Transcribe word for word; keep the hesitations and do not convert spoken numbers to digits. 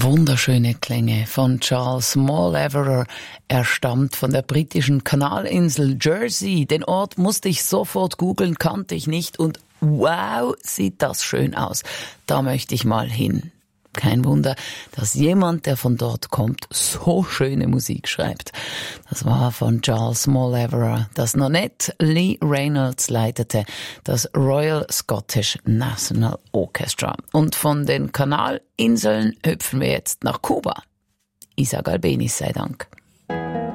Wunderschöne Klänge von Charles Mauleverer. Er stammt von der britischen Kanalinsel Jersey. Den Ort musste ich sofort googeln, kannte ich nicht und wow, sieht das schön aus. Da möchte ich mal hin. Kein Wunder, dass jemand, der von dort kommt, so schöne Musik schreibt. Das war von Charles Mauleverer, das Nonette Lee Reynolds leitete, das Royal Scottish National Orchestra. Und von den Kanalinseln hüpfen wir jetzt nach Kuba. Isa Galbenis sei Dank.